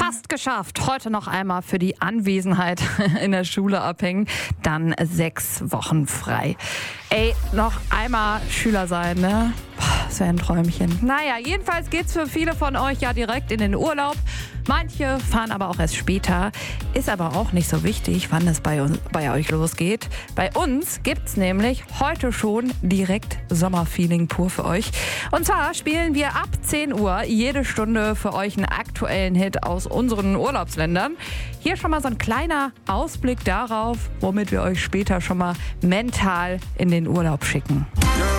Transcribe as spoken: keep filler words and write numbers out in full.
Fast geschafft. Heute noch einmal für die Anwesenheit in der Schule abhängen. Dann sechs Wochen frei. Ey, noch einmal Schüler sein, ne? Das wäre ein Träumchen. Naja, jedenfalls geht's für viele von euch ja direkt in den Urlaub. Manche fahren aber auch erst später. Ist aber auch nicht so wichtig, wann es bei, uns, bei euch losgeht. Bei uns gibt's nämlich heute schon direkt Sommerfeeling pur für euch. Und zwar spielen wir ab zehn Uhr jede Stunde für euch einen aktuellen Hit aus unseren Urlaubsländern. Hier schon mal so ein kleiner Ausblick darauf, womit wir euch später schon mal mental in den Urlaub schicken.